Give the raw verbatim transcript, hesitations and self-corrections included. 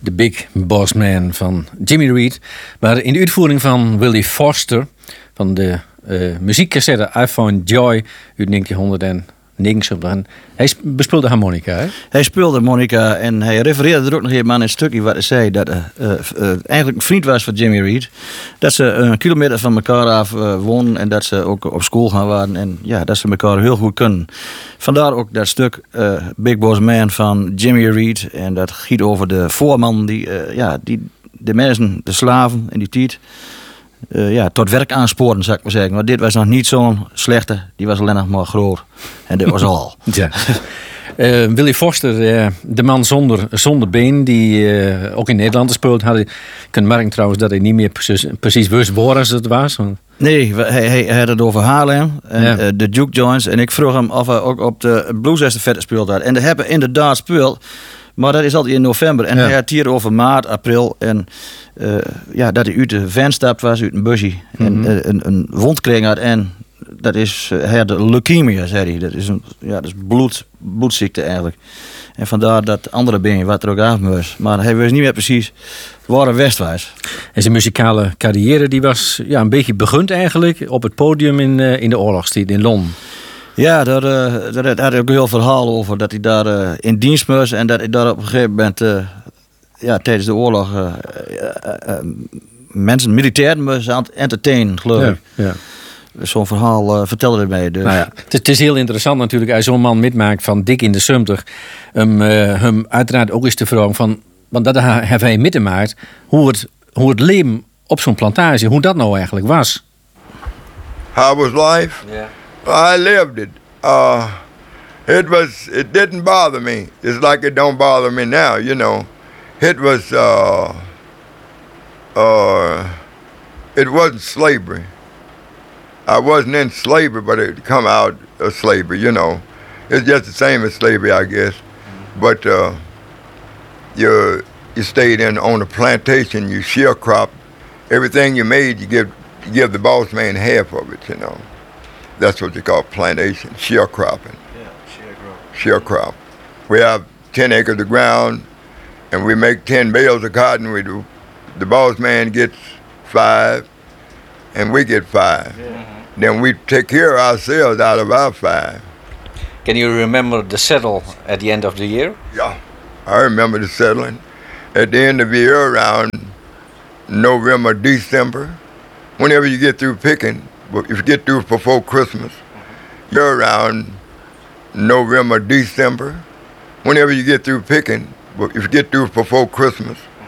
The Big Boss Man van Jimmy Reed. Maar in de uitvoering van Willie Foster van de uh, muziekcassette I Found Joy uit negentienhonderdnegenenzeventig. Hij bespeelde harmonica, hè? Hij speelde harmonica en hij refereerde er ook nog even aan een stukje wat hij zei. Dat hij uh, uh, eigenlijk een vriend was van Jimmy Reed. Dat ze een kilometer van elkaar af uh, woonden en dat ze ook op school gaan waren. En ja, dat ze elkaar heel goed kunnen. Vandaar ook dat stuk uh, Big Boss Man van Jimmy Reed. En dat giet over de voorman die, uh, ja, die de mensen, de slaven in die tijd... Uh, ja, tot werk aansporen, zou ik maar zeggen. Maar dit was nog niet zo'n slechte. Die was alleen nog maar groot. En dit was al. Ja. Uh, Willie Foster, uh, de man zonder, zonder been, die uh, ook in Nederland gespeeld had. Ik kan merken trouwens dat hij niet meer precies, precies wist waar als het was. Want... Nee, hij, hij, hij had het over Haarlem en ja. uh, de Duke Joints. En ik vroeg hem of hij ook op de Blues Estafette gespeeld had. En dat hebben inderdaad gespeeld. Maar dat is altijd in november. En ja. hij had het hier over maart, april. En uh, ja, dat hij uit de van stapt was, uit een busje. Mm-hmm. En uh, een, een wond kreeg had. En dat is, uh, hij had leukemia, zei hij. Dat is, een, ja, dat is bloed, bloedziekte eigenlijk. En vandaar dat andere been wat er ook af moest. Maar hij wist niet meer precies waar hij west was. En zijn muzikale carrière die was ja, een beetje begund eigenlijk op het podium in, uh, in de oorlogstijd in Londen. Ja, daar, uh, daar had hij ook een heel verhaal over. Dat hij daar uh, in dienst moest en dat hij daar op een gegeven moment uh, ja, tijdens de oorlog uh, uh, uh, mensen, militairen moest aan het entertainen, geloof ik. Ja, ja. Zo'n verhaal uh, vertelde hij mij. Dus. Nou ja, het, het is heel interessant natuurlijk als zo'n man metmaakt van dik in de zeventig. Um, uh, hem uiteraard ook eens te vragen van, want dat heeft hij meegemaakt, hoe het, hoe het leven op zo'n plantage, hoe dat nou eigenlijk was. How was life? Yeah. I lived it. Uh, it was. It didn't bother me. It's like it don't bother me now. You know, it was. Uh, uh, it wasn't slavery. I wasn't in slavery, but it come out of slavery. You know, it's just the same as slavery, I guess. But uh, you you stayed in on a plantation. You sharecrop everything you made. You give you give the boss man half of it. You know. That's what they call plantation, sharecropping. Yeah, sharecrop. Sharecrop. We have ten acres of ground, and we make ten bales of cotton. We do. The boss man gets five, and we get five. Yeah. Then we take care of ourselves out of our five. Can you remember the settle at the end of the year? Yeah, I remember the settling. At the end of the year, around November, December, whenever you get through picking, if you get through before Christmas, you're around November, December. Whenever you get through picking, if you get through before Christmas,